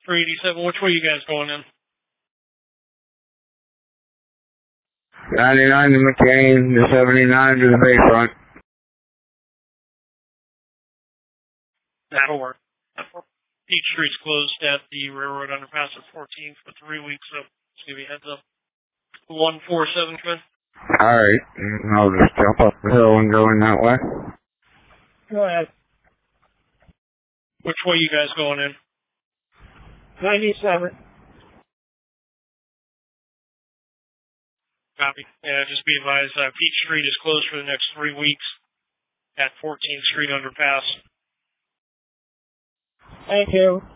387, which way you guys going in? 99 to McCain, to 79 to the Bayfront. That'll work. Peachtree closed at the railroad underpass at 14th for 3 weeks, so just give you a heads up. 147, Quinn. Alright, I'll just jump up the hill and go in that way. Go ahead. Which way you guys going in? 97. Copy. Yeah, just be advised, Peachtree is closed for the next 3 weeks at 14th Street underpass. Thank you.